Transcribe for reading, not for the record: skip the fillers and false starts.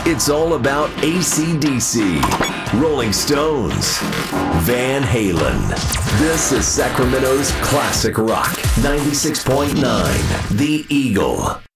It's all about AC/DC, Rolling Stones, Van Halen. This is Sacramento's classic rock, 96.9, The Eagle.